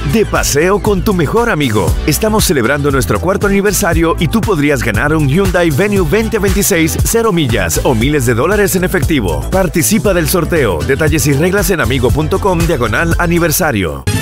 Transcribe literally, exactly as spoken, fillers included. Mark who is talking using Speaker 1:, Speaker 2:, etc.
Speaker 1: de paseo con tu mejor amigo. Estamos celebrando nuestro cuarto aniversario y tú podrías ganar un Hyundai Venue veinte veintiséis, cero millas o miles de dólares en efectivo. Participa del sorteo. Detalles y reglas en amigo punto com diagonal aniversario.